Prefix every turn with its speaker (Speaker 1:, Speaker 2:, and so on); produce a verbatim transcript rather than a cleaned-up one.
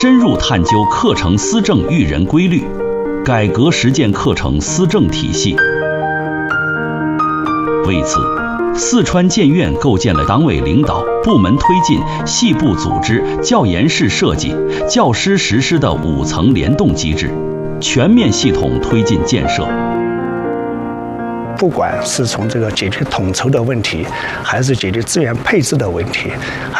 Speaker 1: 深入探究课程思政育人规律，改革实践课程思政体系。为此，四川建院构建了党委领导、部门推进、系部组织、教研室设计、教师实施的五层联动机制，全面系统推进建设。
Speaker 2: 不管是从这个解决统筹的问题，还是解决资源配置的问题，